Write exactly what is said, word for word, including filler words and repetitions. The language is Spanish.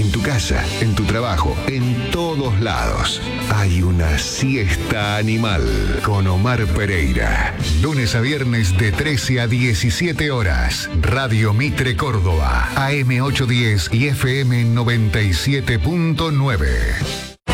en tu casa, en tu trabajo, en todos lados. Hay una siesta animal con Omar Pereira. Lunes a viernes de trece a diecisiete horas. Radio Mitre Córdoba, A M ochocientos diez y F M noventa y siete punto nueve.